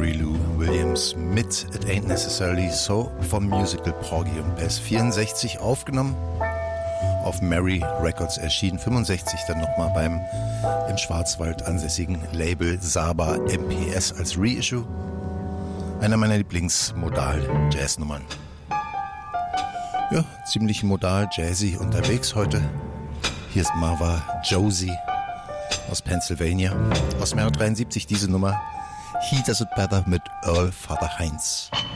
Mary Lou Williams mit It Ain't Necessarily So vom Musical Porgy und Bess. 64 aufgenommen, auf Mary Records erschienen, 65 dann nochmal beim im Schwarzwald ansässigen Label Saba MPS als Reissue. Einer meiner Lieblingsmodal-Jazz-Nummern. Ja, ziemlich modal, jazzy unterwegs heute. Hier ist Marva Josie aus Pennsylvania. Aus dem Jahr 73 diese Nummer. He Does It Better mit Earl Father Heinz.